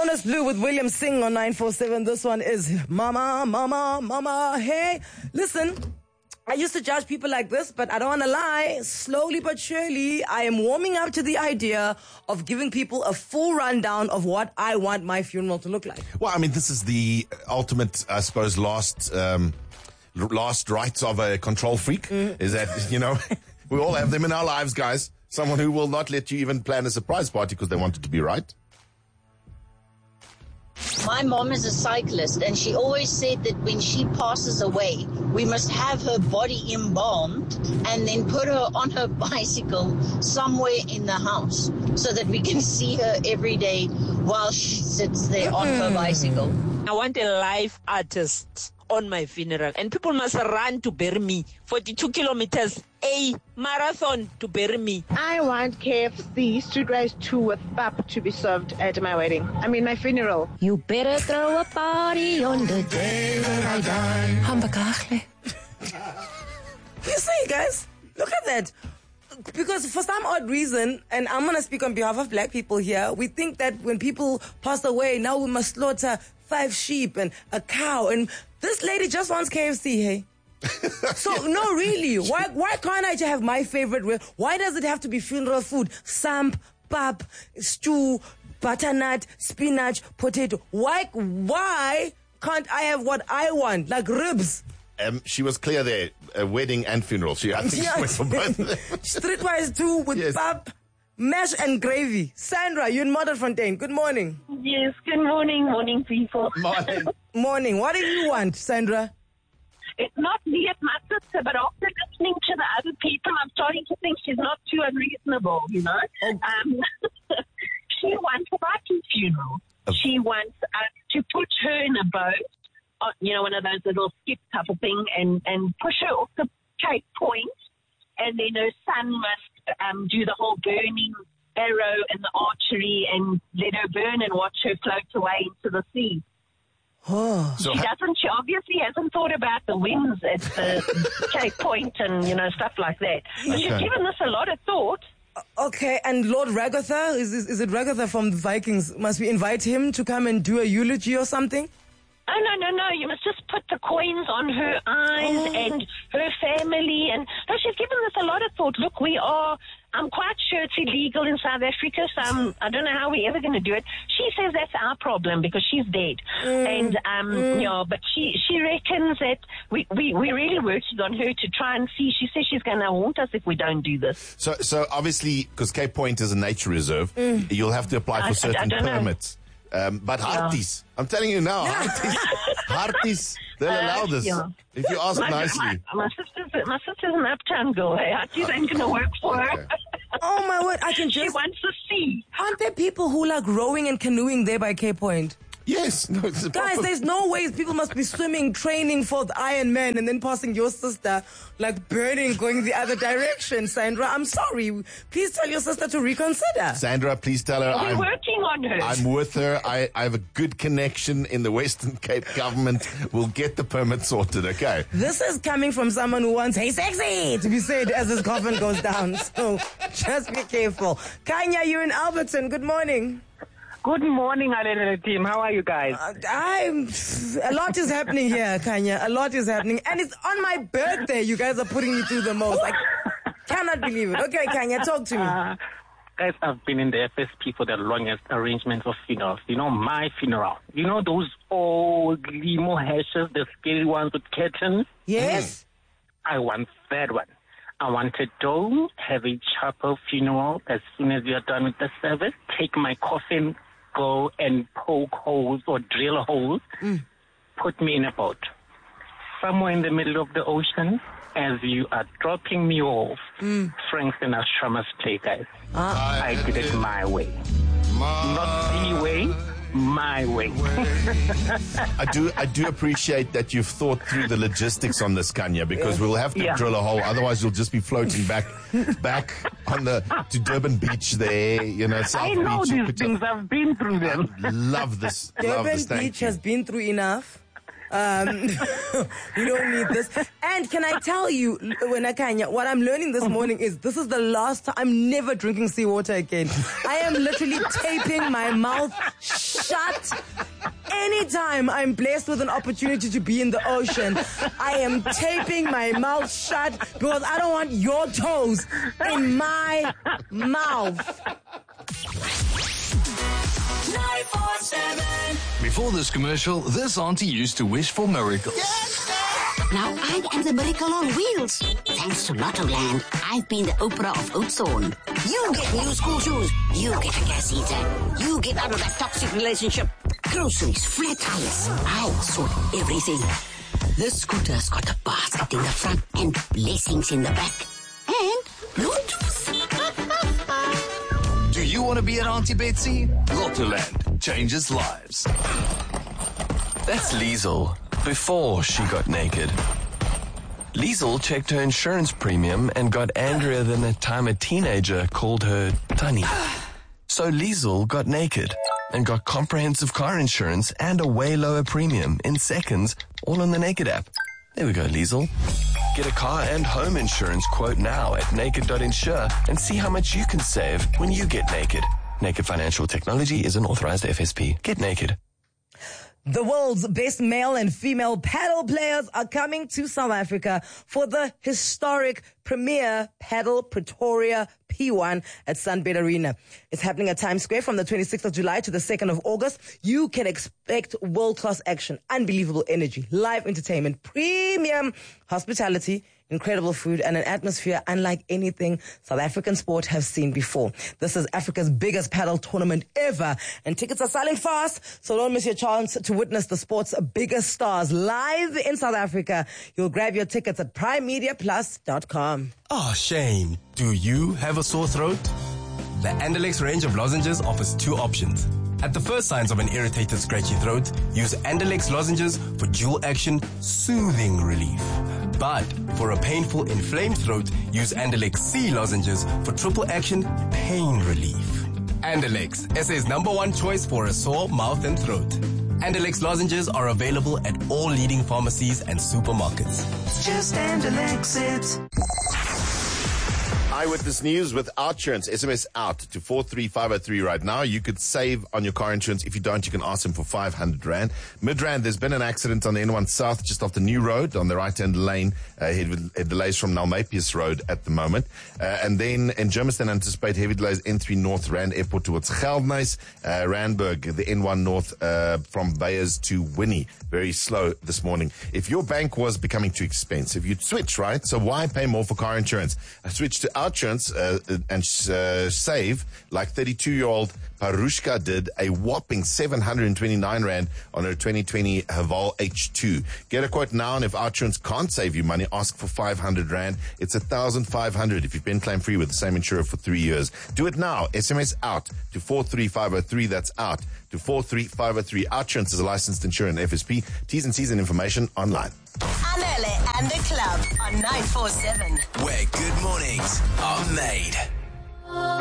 Jonas Blue with William Singh on 947. This one is Mama, Mama, Mama. Hey, listen, I used to judge people like this, but I don't want to lie. Slowly but surely, I am warming up to the idea of giving people a full rundown of what I want my funeral to look like. Well, I mean, this is the ultimate, I suppose, last rites of a control freak. Is that, we all have them in our lives, guys. Someone who will not let you even plan a surprise party because they want it to be right. My mom is a cyclist, and she always said that when she passes away, we must have her body embalmed and then put her on her bicycle somewhere in the house so that we can see her every day while she sits there on her bicycle. I want a live artist on my funeral, and people must run to bury me. 42 kilometers, a marathon to bury me. I want KFC street rice 2 with pap to be served at my wedding. My funeral. You better throw a party on the day that I die. Hambakachle. You see, guys, look at that. Because for some odd reason, and I'm going to speak on behalf of black people here, we think that when people pass away, now we must slaughter 5 sheep and a cow. And this lady just wants KFC, hey? So, no, really. Why can't I just have my favorite? Why does it have to be funeral food? Samp, pap, stew, butternut, spinach, potato. Why can't I have what I want, like ribs? She was clear there, wedding and funeral. I think she went for both of them. Streetwise 2 with pap, mash and gravy. Sandra, you're in Modderfontein. Good morning. Yes, good morning. Morning, people. Morning. Morning. What do you want, Sandra? It's not me, it's my sister, but after listening to the other people, I'm starting to think she's not too unreasonable, Oh. She wants a Viking funeral. She wants us to put her in a boat, one of those little skip type of thing, and push her off the Cape Point, and then her son must do the whole burning arrow and the archery and let her burn and watch her float away into the sea. Oh. She obviously hasn't thought about the winds at the Cape Point and, stuff like that. But she's given this a lot of thought. Okay, and Lord Ragatha, is it Ragatha from the Vikings? Must we invite him to come and do a eulogy or something? Oh, no. You must just put the coins on her eyes and her family. And no, she's given this a lot of thought. Look, I'm quite sure it's illegal in South Africa, so I don't know how we're ever going to do it. She says that's our problem because she's dead. And, but she reckons that we're really working on her to try and see. She says she's going to haunt us if we don't do this. So obviously, because Cape Point is a nature reserve, you'll have to apply for certain permits. But Harties, I'm telling you now, Harties, they'll allow this if you ask nicely. My sister's an uptown girl. Hey, Harties ain't going to work for her. Oh my word! She wants to see. Aren't there people who like rowing and canoeing there by Cape Point? Yes. No, guys, there's no way people must be swimming, training for the Iron Man, and then passing your sister, like burning, going the other direction. Sandra, I'm sorry. Please tell your sister to reconsider. Sandra, please tell her we're working on her. I'm with her. I have a good connection in the Western Cape government. We'll get the permit sorted, okay? This is coming from someone who wants, hey, sexy, to be said as his coffin goes down. So just be careful. Kanya, you're in Alberton. Good morning. Good morning, Alele team. How are you guys? A lot is happening here, Kanya. A lot is happening. And it's on my birthday. You guys are putting me through the most. I cannot believe it. Okay, Kanya, talk to me. Guys, I've been in the FSP for the longest arrangements of funerals. My funeral. Those old limo hashes, the scary ones with curtains? Yes. I want that one. I want a dome, have a chapel funeral. As soon as you're done with the service, take my coffin, go and poke holes or drill holes, put me in a boat. Somewhere in the middle of the ocean, as you are dropping me off, Frank Sinatra must play, guys. I did it my way. Not the way, my way. I do appreciate that you've thought through the logistics on this, Kanya, because we'll have to drill a hole. Otherwise, you'll just be floating back on to Durban Beach there, South I know Beach. these things. I've been through them. Love this. Durban Thank Beach you. has been through enough. We don't need this. And can I tell you, Wenakanya, what I'm learning this morning is this is the last time. I'm never drinking seawater again. I am literally taping my mouth shut. Anytime I'm blessed with an opportunity to be in the ocean, I am taping my mouth shut because I don't want your toes in my mouth. 947. Before this commercial, this auntie used to wish for miracles. Now I am the miracle on wheels. Thanks to Lottoland, I've been the Oprah of Oatzorn. You get new school shoes. You get a gas heater. You get out of that toxic relationship. Groceries, flat tires. I'll sort everything. This scooter's got a basket in the front and blessings in the back. And Bluetooth. Do you want to be an Auntie Betsy? Lottoland changes lives. That's Liesel, before she got naked. Liesel checked her insurance premium and got angrier than the time a teenager called her Tunny. So Liesel got naked and got comprehensive car insurance and a way lower premium in seconds, all on the Naked app. There we go, Liesel. Get a car and home insurance quote now at naked.insure and see how much you can save when you get naked. Naked Financial Technology is an authorized FSP. Get naked. The world's best male and female paddle players are coming to South Africa for the historic Premier Paddle Pretoria P1 at Sunbed Arena. It's happening at Times Square from the 26th of July to the 2nd of August. You can expect world-class action, unbelievable energy, live entertainment, premium hospitality, incredible food, and an atmosphere unlike anything South African sport has seen before. This is Africa's biggest paddle tournament ever, and tickets are selling fast, so don't miss your chance to witness the sport's biggest stars live in South Africa. You'll grab your tickets at primemediaplus.com. Oh, shame. Do you have a sore throat? The Andalex range of lozenges offers two options. At the first signs of an irritated, scratchy throat, use Andalex lozenges for dual action, soothing relief. But for a painful, inflamed throat, use Andalex C lozenges for triple action, pain relief. Andalex, SA's #1 choice for a sore mouth and throat. Andalex lozenges are available at all leading pharmacies and supermarkets. Just Andalex it. Eyewitness News with Outsurance. SMS out to 43503 right now. You could save on your car insurance. If you don't, you can ask them for 500 Rand. Midrand, there's been an accident on the N1 South just off the New Road on the right-hand lane. Heavy delays from Nalmapius Road at the moment. And then in Germiston, anticipate heavy delays N3 North Rand Airport towards Geldnys. Randburg, the N1 North from Bayers to Winnie. Very slow this morning. If your bank was becoming too expensive, you'd switch, right? So why pay more for car insurance? Switch to Outsurance and save like 32-year-old Parushka did a whopping 729 Rand on her 2020 Haval H2. Get a quote now, and if Outsurance can't save you money, ask for 500 Rand. It's 1,500 if you've been claim free with the same insurer for 3 years. Do it now. SMS out to 43503. That's out to 43503. Outsurance is a licensed insurer and FSP. T's and C's and information online. Anele and the club on 947. Where good mornings are made.